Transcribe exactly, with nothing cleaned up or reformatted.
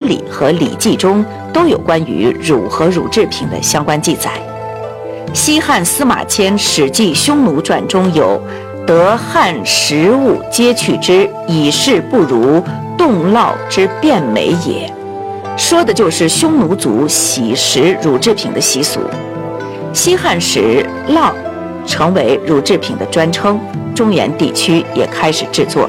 礼》和《礼记》中都有关于乳和乳制品的相关记载。西汉司马迁《史记·匈奴传》中有“得汉食物皆去之，以示不如冻酪之变美也”，说的就是匈奴族喜食乳制品的习俗。西汉时，酪成为乳制品的专称，中原地区也开始制作